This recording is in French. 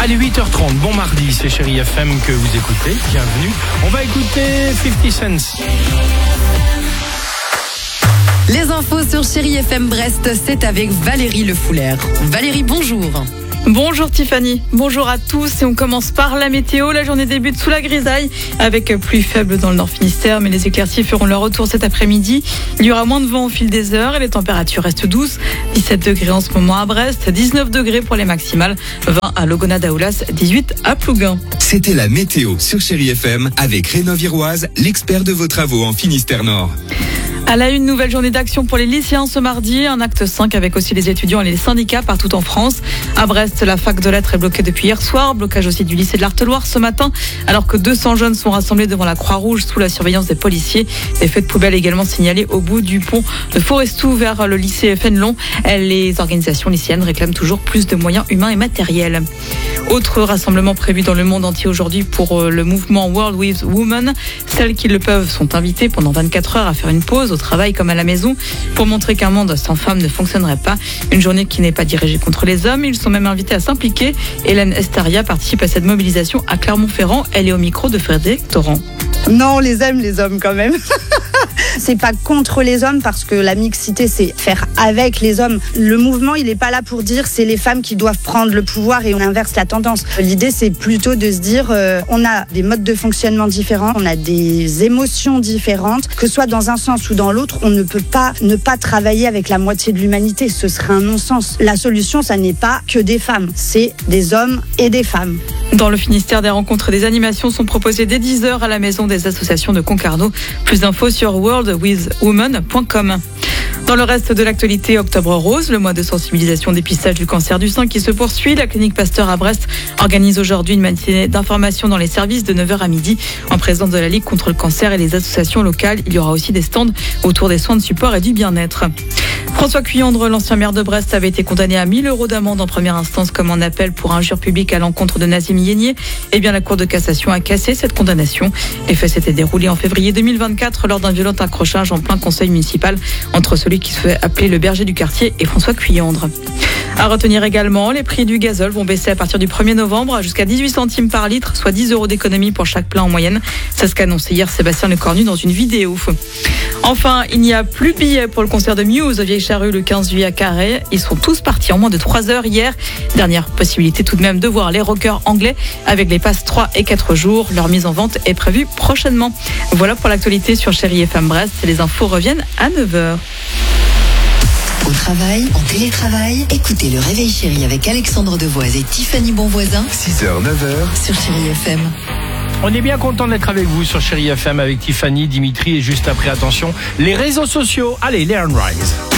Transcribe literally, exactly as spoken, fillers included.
Allez, huit heures trente, bon mardi, c'est Chérie F M que vous écoutez, bienvenue. On va écouter cinquante Cent. Les infos sur Chérie F M Brest, c'est avec Valérie Le Foulaire. Valérie, bonjour. Bonjour Tiffany, bonjour à tous et on commence par la météo. La journée débute sous la grisaille avec pluie faible dans le Nord Finistère, mais les éclaircies feront leur retour cet après-midi. Il y aura moins de vent au fil des heures et les températures restent douces. dix-sept degrés en ce moment à Brest, dix-neuf degrés pour les maximales, vingt à Logona d'Aoulas, dix-huit à Plouguin. C'était la météo sur Chérie F M avec Rénov-Iroise, l'expert de vos travaux en Finistère Nord. À la une, nouvelle journée d'action pour les lycéens ce mardi, un acte cinq avec aussi les étudiants et les syndicats partout en France. À Brest, la fac de lettres est bloquée depuis hier soir, blocage aussi du lycée de l'Arteloire ce matin, alors que deux cents jeunes sont rassemblés devant la Croix-Rouge sous la surveillance des policiers. Des feux de poubelle également signalés au bout du pont de Forestou vers le lycée Fénelon. Les organisations lycéennes réclament toujours plus de moyens humains et matériels. Autre rassemblement prévu dans le monde entier aujourd'hui pour le mouvement World with Women. Celles qui le peuvent sont invitées pendant vingt-quatre heures à faire une pause au travail comme à la maison pour montrer qu'un monde sans femmes ne fonctionnerait pas. Une journée qui n'est pas dirigée contre les hommes. Ils sont même invités à s'impliquer. Hélène Estaria participe à cette mobilisation à Clermont-Ferrand. Elle est au micro de Frédéric Torrent. Non, on les aime les hommes quand même. C'est pas contre les hommes parce que la mixité c'est faire avec les hommes. Le mouvement il est pas là pour dire c'est les femmes qui doivent prendre le pouvoir et on inverse la tendance. L'idée c'est plutôt de se dire euh, on a des modes de fonctionnement différents, on a des émotions différentes, que ce soit dans un sens ou dans l'autre, on ne peut pas ne pas travailler avec la moitié de l'humanité, ce serait un non-sens. La solution ça n'est pas que des femmes, c'est des hommes et des femmes. Dans le Finistère, des rencontres et des animations sont proposées dès dix heures à la maison des associations de Concarneau. Plus d'infos sur world with women point com. Dans le reste de l'actualité, Octobre Rose, le mois de sensibilisation dépistage du cancer du sein qui se poursuit. La clinique Pasteur à Brest organise aujourd'hui une matinée d'information dans les services de neuf heures à midi en présence de la Ligue contre le cancer et les associations locales. Il y aura aussi des stands autour des soins de support et du bien-être. François Cuyandre, l'ancien maire de Brest, avait été condamné à mille euros d'amende en première instance comme en appel pour injure publique à l'encontre de Nazim Yénier. Eh bien, la Cour de cassation a cassé cette condamnation. Les faits s'étaient déroulés en février deux mille vingt-quatre lors d'un violent accrochage en plein conseil municipal entre celui qui se fait appeler le berger du quartier et François Cuyandre. À retenir également, les prix du gazole vont baisser à partir du premier novembre jusqu'à dix-huit centimes par litre, soit dix euros d'économie pour chaque plein en moyenne. C'est ce qu'a annoncé hier Sébastien Lecornu dans une vidéo. Enfin, il n'y a plus de billets pour le concert de Muse au Vieille Charrue le quinze juillet à Carhaix. Ils sont tous partis en moins de trois heures hier. Dernière possibilité tout de même de voir les rockers anglais avec les passes trois et quatre jours. Leur mise en vente est prévue prochainement. Voilà pour l'actualité sur Chérie F M Brest. Les infos reviennent à neuf heures. Au travail, en télétravail, écoutez le Réveil Chérie avec Alexandre Devoise et Tiffany Bonvoisin. six heures, neuf heures. Sur Chérie F M. On est bien content d'être avec vous sur Chérie F M avec Tiffany, Dimitri et juste après, attention, les réseaux sociaux. Allez, Learn Rise.